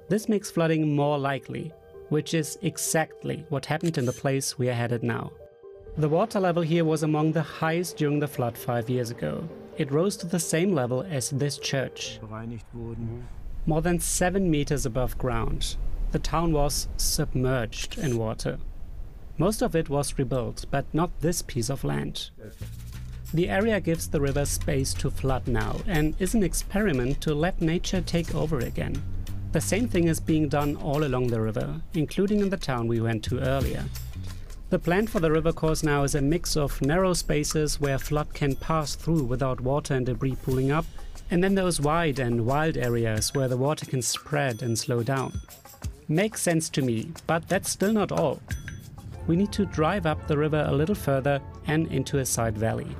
This makes flooding more likely, which is exactly what happened in the place we are headed now. The water level here was among the highest during the flood 5 years ago. It rose to the same level as this church, more than 7 meters above ground. The town was submerged in water. Most of it was rebuilt, but not this piece of land. The area gives the river space to flood now and is an experiment to let nature take over again. The same thing is being done all along the river, including in the town we went to earlier. The plan for the river course now is a mix of narrow spaces where flood can pass through without water and debris pooling up, and then those wide and wild areas where the water can spread and slow down. Makes sense to me, but that's still not all. We need to drive up the river a little further and into a side valley.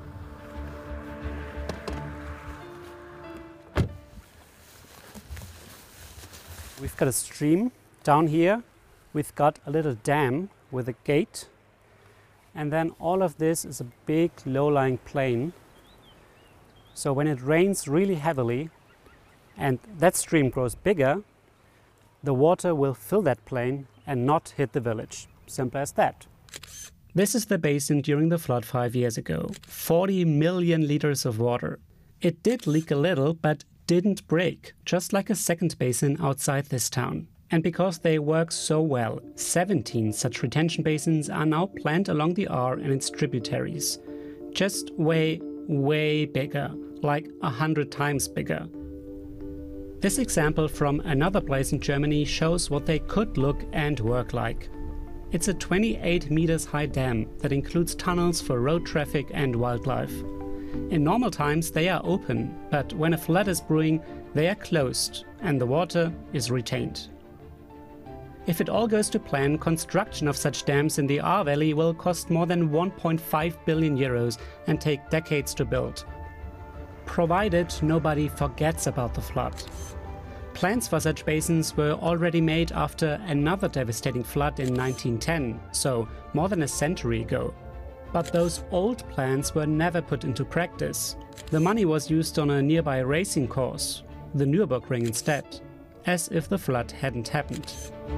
We've got a stream down here. We've got a little dam with a gate. And then all of this is a big low-lying plain. So when it rains really heavily and that stream grows bigger, the water will fill that plain and not hit the village. Simple as that. This is the basin during the flood 5 years ago. 40 million liters of water. It did leak a little, but didn't break, just like a second basin outside this town. And because they work so well, 17 such retention basins are now planned along the Ahr and its tributaries. Just way, way bigger, like 100 times bigger. This example from another place in Germany shows what they could look and work like. It's a 28 meters high dam that includes tunnels for road traffic and wildlife. In normal times they are open, but when a flood is brewing, they are closed and the water is retained. If it all goes to plan, construction of such dams in the Ahr Valley will cost more than 1.5 billion euros and take decades to build. Provided nobody forgets about the flood. Plans for such basins were already made after another devastating flood in 1910, so more than a century ago. But those old plans were never put into practice. The money was used on a nearby racing course, the Nürburgring instead, as if the flood hadn't happened.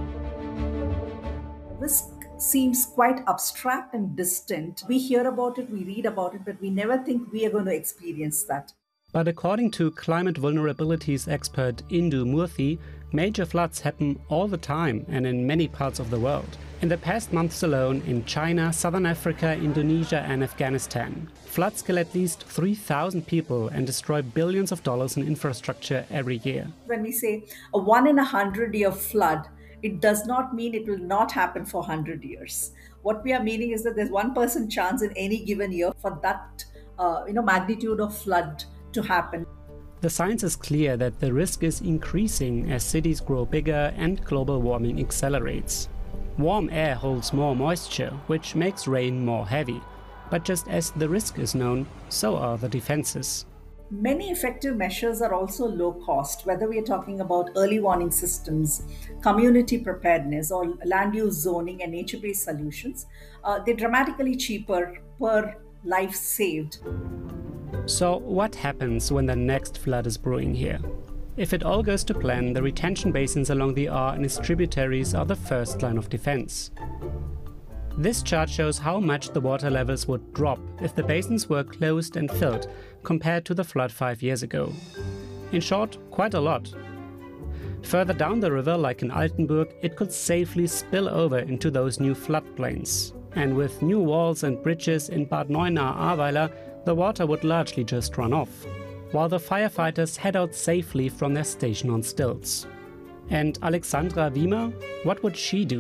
This seems quite abstract and distant. We hear about it, we read about it, but we never think we are going to experience that. But according to climate vulnerabilities expert Indu Murthy, major floods happen all the time and in many parts of the world. In the past months alone, in China, Southern Africa, Indonesia and Afghanistan, floods kill at least 3,000 people and destroy billions of dollars in infrastructure every year. When we say a 1 in 100 year flood, it does not mean it will not happen for 100 years. What we are meaning is that there's 1% chance in any given year for that magnitude of flood to happen. The science is clear that the risk is increasing as cities grow bigger and global warming accelerates. Warm air holds more moisture, which makes rain more heavy. But just as the risk is known, so are the defenses. Many effective measures are also low cost, whether we are talking about early warning systems, community preparedness, or land use zoning and nature-based solutions. They're dramatically cheaper per life saved. So what happens when the next flood is brewing here? If it all goes to plan, the retention basins along the Ahr and its tributaries are the first line of defense. This chart shows how much the water levels would drop if the basins were closed and filled compared to the flood 5 years ago. In short, quite a lot. Further down the river, like in Altenburg, it could safely spill over into those new floodplains. And with new walls and bridges in Bad Neuenahr-Ahrweiler, the water would largely just run off, while the firefighters head out safely from their station on stilts. And Alexandra Wiemer, what would she do?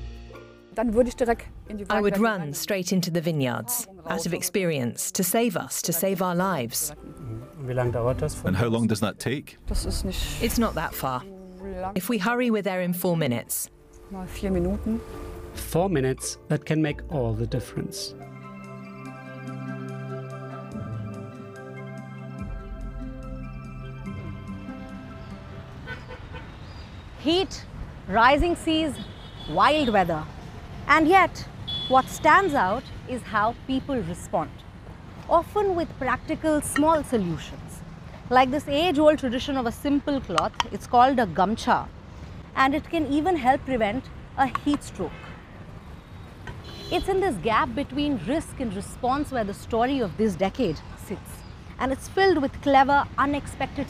I would run straight into the vineyards, out of experience, to save us, to save our lives. And how long does that take? It's not that far. If we hurry, we're there in 4 minutes. 4 minutes that can make all the difference. Heat, rising seas, wild weather. And yet, what stands out is how people respond, often with practical small solutions. Like this age-old tradition of a simple cloth, it's called a gamcha. and it can even help prevent a heat stroke. It's in this gap between risk and response where the story of this decade sits, and it's filled with clever, unexpected